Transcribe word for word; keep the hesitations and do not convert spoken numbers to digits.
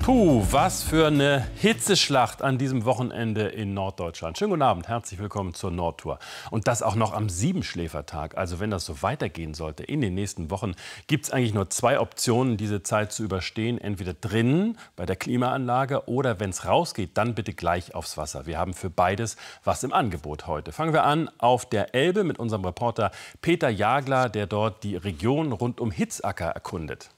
Puh, was für eine Hitzeschlacht an diesem Wochenende in Norddeutschland. Schönen guten Abend, herzlich willkommen zur Nordtour. Und das auch noch am Siebenschläfertag. Also wenn das so weitergehen sollte in den nächsten Wochen, gibt es eigentlich nur zwei Optionen, diese Zeit zu überstehen. Entweder drinnen bei der Klimaanlage oder wenn es rausgeht, dann bitte gleich aufs Wasser. Wir haben für beides was im Angebot heute. Fangen wir an auf der Elbe mit unserem Reporter Peter Jagler, der dort die Region rund um Hitzacker erkundet.